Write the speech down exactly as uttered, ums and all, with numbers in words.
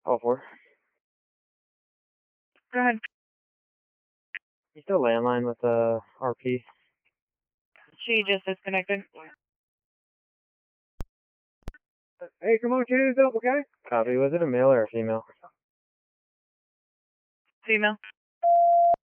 Oh, four. Go ahead. You still landline with uh, R P? She just disconnected. Hey, come on, change it up, okay? Copy. Was it a male or a female? Female.